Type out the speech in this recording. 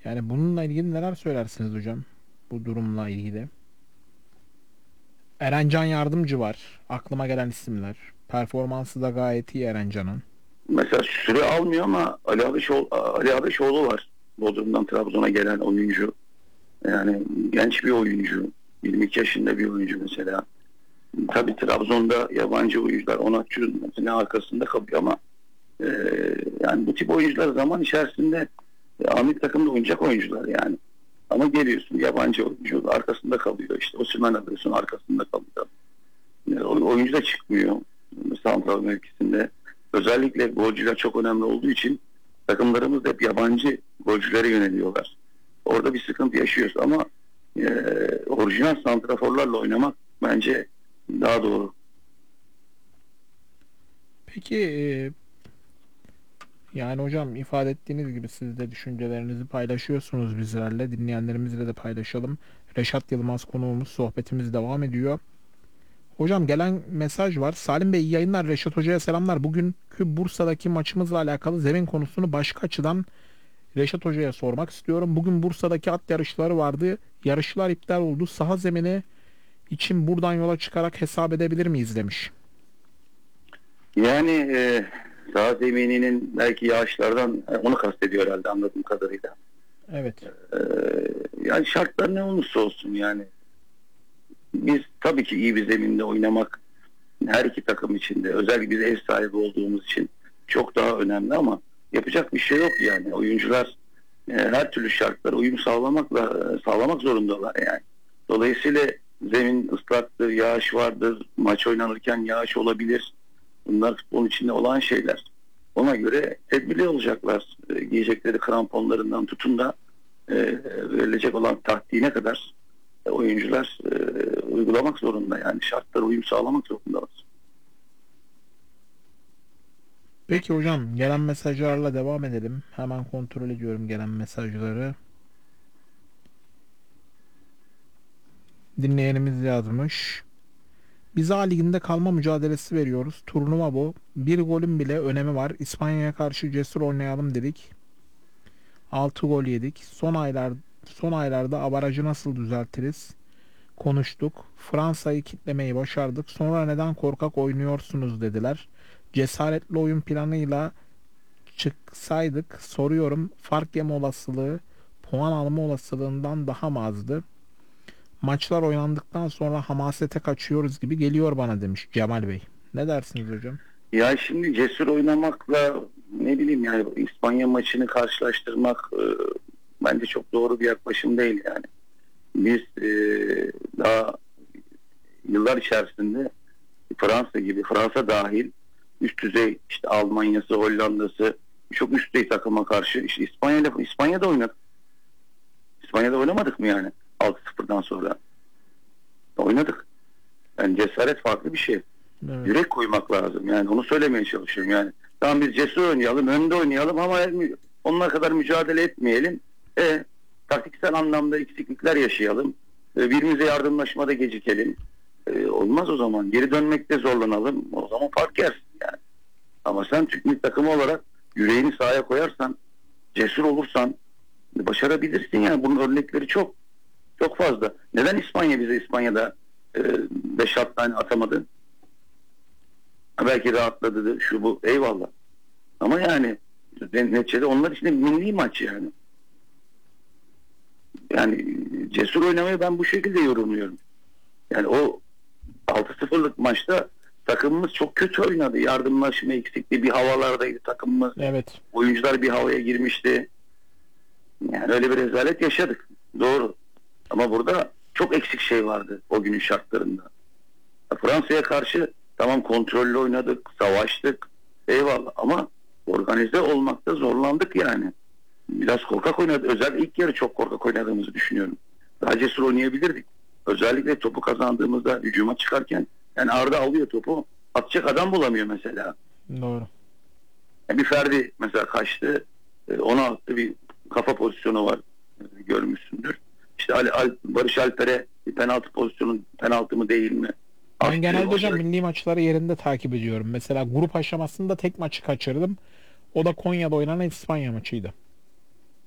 Yani bununla ilgili neler söylersiniz hocam? Bu durumla ilgili. Erencan Yardımcı var. Aklıma gelen isimler. Performansı da gayet iyi Erencan'ın. Mesela süre almıyor ama Ali Adeşoğlu var. Bodrum'dan Trabzon'a gelen oyuncu. Yani genç bir oyuncu. 22 yaşında bir oyuncu mesela. Tabii Trabzon'da yabancı oyuncular Onatçı'nın mesela arkasında kalıyor ama e, yani bu tip oyuncular zaman içerisinde Amerika takımda oynayacak oyuncular yani. Ama geliyorsun yabancı oyuncu arkasında kalıyor. İşte Osimhen alıyorsun arkasında kalıyor. Oyuncu da çıkmıyor. Santral mevkisinde. Özellikle golcüler çok önemli olduğu için takımlarımız da hep yabancı golcülere yöneliyorlar. Orada bir sıkıntı yaşıyoruz ama orijinal santraforlarla oynamak bence daha doğru. Peki yani hocam ifade ettiğiniz gibi siz de düşüncelerinizi paylaşıyorsunuz bizlerle. Dinleyenlerimizle de paylaşalım. Reşat Yılmaz konuğumuz, sohbetimiz devam ediyor. Hocam gelen mesaj var. Salim Bey iyi yayınlar. Reşat Hoca'ya selamlar. Bugünkü Bursa'daki maçımızla alakalı zemin konusunu başka açıdan Reşat Hoca'ya sormak istiyorum. Bugün Bursa'daki at yarışları vardı. Yarışlar iptal oldu. Saha zemini için buradan yola çıkarak hesap edebilir miyiz demiş. Yani sağ zemininin belki yağışlardan onu kastediyor herhalde anladığım kadarıyla. Evet. E, Yani şartlar ne olursa olsun yani biz tabii ki iyi bir zeminde oynamak her iki takım için de özellikle biz ev sahibi olduğumuz için çok daha önemli ama yapacak bir şey yok yani. Oyuncular her türlü şartlara uyum sağlamak zorundalar yani. Dolayısıyla zemin ıslaktır, yağış vardır, maç oynanırken yağış olabilir. Bunlar futbolun içinde olan şeyler. Ona göre tedbirli olacaklar. Giyecekleri kramponlarından tutun da e, verilecek olan taktiğine kadar oyuncular uygulamak zorunda yani şartlara uyum sağlamak zorundalar. Peki hocam gelen mesajlarla devam edelim. Hemen kontrol ediyorum gelen mesajları. Dinleyenimiz yazmış. Biz A Ligi'nde kalma mücadelesi veriyoruz. Turnuva bu. Bir golün bile önemi var. İspanya'ya karşı cesur oynayalım dedik. 6 gol yedik. Son aylarda avarajı nasıl düzeltiriz? Konuştuk. Fransa'yı kitlemeyi başardık. Sonra neden korkak oynuyorsunuz dediler. Cesaretli oyun planıyla çıksaydık soruyorum fark yeme olasılığı puan alma olasılığından daha mı azdı? Maçlar oynandıktan sonra hamasete kaçıyoruz gibi geliyor bana demiş Cemal Bey. Ne dersiniz hocam? Ya şimdi cesur oynamakla ne bileyim yani İspanya maçını karşılaştırmak bence çok doğru bir yaklaşım değil yani. Biz daha yıllar içerisinde Fransa dahil üst düzey işte Almanya'sı, Hollanda'sı çok üst düzey takıma karşı işte İspanya'da oynadık. İspanya'da oynamadık mı yani 6-0'dan sonra? Oynadık. Yani cesaret farklı bir şey. Evet. Yürek koymak lazım. Yani onu söylemeye çalışıyorum. Yani tamam biz cesur oynayalım, önde oynayalım ama onlar kadar mücadele etmeyelim. Taktiksel anlamda eksiklikler yaşayalım. Birbirimize yardımlaşmada gecikelim. Olmaz o zaman. Geri dönmekte zorlanalım. O zaman fark yersin yani. Ama sen Türk milli takımı olarak yüreğini sahaya koyarsan, cesur olursan başarabilirsin yani. Bunun örnekleri çok. Çok fazla. Neden İspanya'da 5-6 tane atamadı? Belki rahatladı şu bu eyvallah. Ama yani neticede onlar için de milli maç yani. Yani cesur oynamayı ben bu şekilde yorumluyorum. Yani o 6-0'lık maçta takımımız çok kötü oynadı. Yardımlaşma eksikliği bir havalardaydı takımımız. Evet. Oyuncular bir havaya girmişti. Yani öyle bir rezalet yaşadık. Doğru. Ama burada çok eksik şey vardı o günün şartlarında. Fransa'ya karşı tamam kontrollü oynadık, savaştık. Eyvallah ama organize olmakta zorlandık yani. Biraz korkak oynadık. Özellikle ilk yarı çok korkak oynadığımızı düşünüyorum. Daha cesur oynayabilirdik. Özellikle topu kazandığımızda hücuma çıkarken yani Arda alıyor topu atacak adam bulamıyor mesela. Doğru. Yani bir Ferdi mesela kaçtı. Ona attı bir kafa pozisyonu var. Görmüşsündür. İşte Barış Alper'e bir penaltı mı değil mi? Ben Açtı. genelde hocam milli maçları yerinde takip ediyorum. Mesela grup aşamasında tek maçı kaçırdım. O da Konya'da oynanan İspanya maçıydı.